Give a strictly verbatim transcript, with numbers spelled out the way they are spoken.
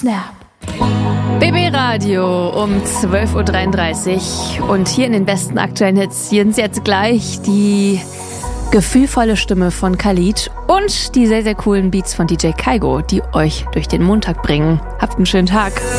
Snap. B B Radio um zwölf Uhr dreiunddreißig und hier in den besten aktuellen Hits sind jetzt gleich die gefühlvolle Stimme von Khalid und die sehr, sehr coolen Beats von D J Kaigo, die euch durch den Montag bringen. Habt einen schönen Tag.